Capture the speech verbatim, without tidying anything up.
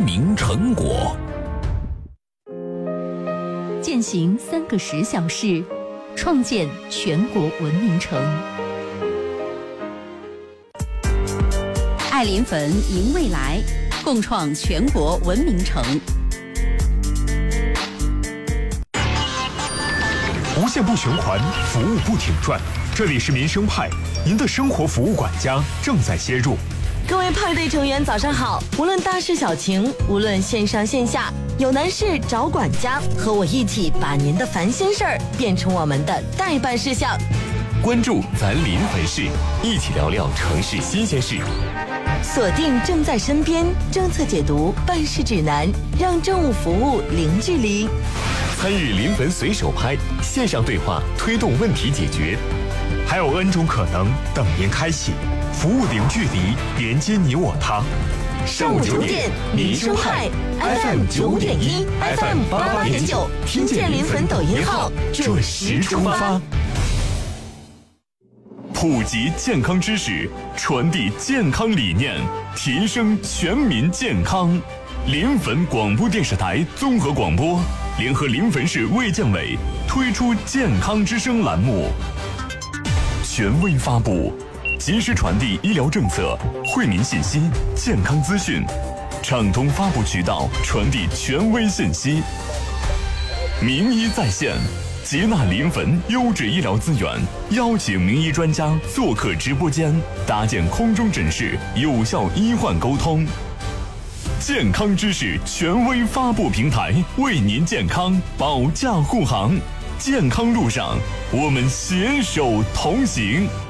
明成果。 践行三个十小时，创建全国文明城。 爱临汾迎未来，共创全国文明城。 无限不循环，服务不停转。这里是民生派，您的生活服务管家正在接入。 各位派对成员早上好，无论大事小情，无论线上线下，有难事找管家，和我一起把您的烦心事儿变成我们的待办事项。 关注咱临汾市，一起聊聊城市新鲜事。 锁定正在身边政策解读办事指南，让政务服务零距离。 参与临汾随手拍线上对话，推动问题解决。 还有 N 种可能等您开启，服务零距离，连接你我他。 上午九点，民生派 F M 九点一 ，F M 八八点九，听见临汾抖音号，准时出发。 普及健康知识，传递健康理念，提升全民健康。临汾广播电视台综合广播联合临汾市卫健委推出健康之声栏目，权威发布，及时传递医疗政策、惠民信息、健康资讯，畅通发布渠道，传递权威信息。名医在线，接纳临汾优质医疗资源，邀请名医专家做客直播间，搭建空中诊室，有效医患沟通。健康知识权威发布平台，为您健康保驾护航。健康路上，我们携手同行。